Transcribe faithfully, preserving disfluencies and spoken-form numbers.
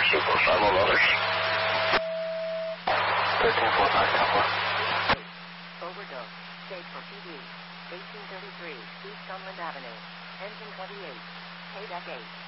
Super Simon Motors. thirteen four five, ten four. Overdose. State for P D. eighteen thirty-three, East Sunland Avenue. Engine twenty-eight. K D E C eight.